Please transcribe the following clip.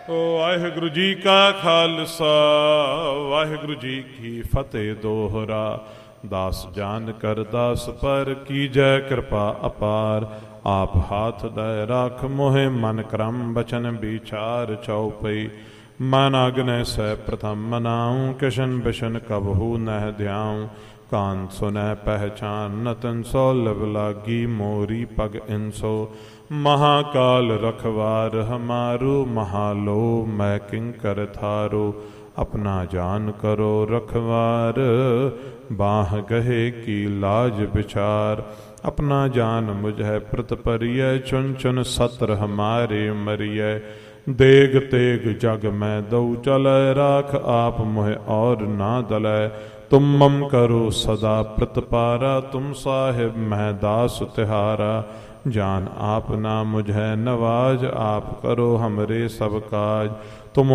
ਵਾਹਿਗੁਰੂ ਜੀ ਕਾ ਖਾਲਸਾ ਵਾਹਿਗੁਰੂ ਜੀ ਕੀ ਫਤਿਹ। ਦੋਹਰਾ ਦਾਸ ਜਾਨ ਕਰ ਦਾਸ ਪਰ ਕੀਜੈ ਕਿਰਪਾ ਅਪਾਰ। ਆਪ ਹਾਥ ਦੈ ਰਾਖ ਮੋਹਿ ਮਨ ਕਰਮ ਬਚਨ ਵਿਚਾਰ। ਚਉਪਈ ਮਨ ਆਗਨੈ ਸੈ ਪ੍ਰਥਮ ਮਨਾਉ। ਕਿਸ਼ਨ ਬਿਸ਼ਨ ਕਬਹੂ ਨਹਿ ਧਿਆਉ। ਕਾਨ ਸੁਨੈ ਪਹਿਚਾਨ ਨਤਨ ਸੋ ਲਵ ਲਾਗੀ। ਮੋਰੀ ਪਗ ਇਨਸੋ महाकाल रखवार हमारो। महालो मैं किंकर थारो। अपना जान करो रखवार। बाह गहे की लाज विचार। अपना जान मुझे प्रत परिय। चुन चुन सत्र हमारे मरिय। देग तेग जग में दऊ चलै। राख आप मोह और ना दलै। तुम मम करो सदा प्रतपारा। तुम साहिब मैं दास तिहारा। जान आप ना मुझे नवाज। आप करो हमरे सब काज। तुम